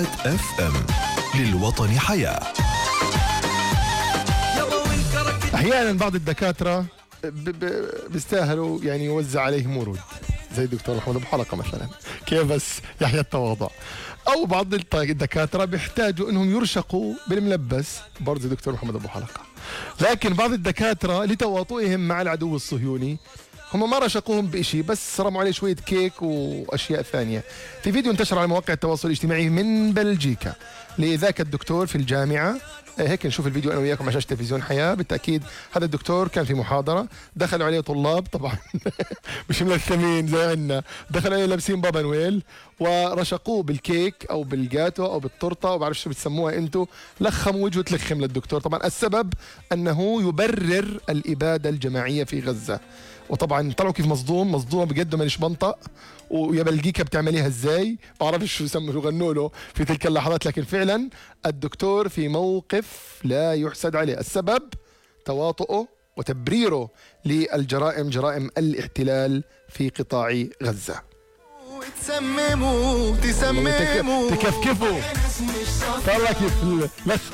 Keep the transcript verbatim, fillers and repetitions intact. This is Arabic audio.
اف ام، للوطن حياة. احيانا بعض الدكاتره بيستاهلوا يعني يوزع عليهم ورود، زي الدكتور محمد ابو حلقه مثلا، كيف بس يحيى التواضع. او بعض الدكاتره بيحتاجوا انهم يرشقوا بالملبس، برضه زي الدكتور محمد ابو حلقه. لكن بعض الدكاتره لتواطؤهم مع العدو الصهيوني هم ما رشقوهم بشيء، بس رموا عليه شويه كيك واشياء ثانيه. في فيديو انتشر على مواقع التواصل الاجتماعي من بلجيكا لذاك الدكتور في الجامعه. هيك نشوف الفيديو انا وياكم على شاشه تلفزيون حياه. بالتاكيد هذا الدكتور كان في محاضره، دخلوا عليه طلاب طبعا مش ملثمين زي عنا، دخلوا عليه لابسين بابا نويل ورشقوه بالكيك او بالجاتو او بالتورته او بعرف شو بتسموها انتم، لخموا وجهه تلخم للدكتور. طبعا السبب انه يبرر الاباده الجماعيه في غزه. وطبعا طلعوا كيف مصدوم مصدوم بجد، مانيش بنطق، ويا بلجيكا بتعمليها ازاي؟ ما بعرفش شو يسموا شو غنوا له في تلك اللحظات. لكن فعلا الدكتور في موقف لا يحسد عليه. السبب تواطؤه وتبريره للجرائم، جرائم الاحتلال في قطاع غزة. تسمموا تسمموا تكفكفوا، طلع كيف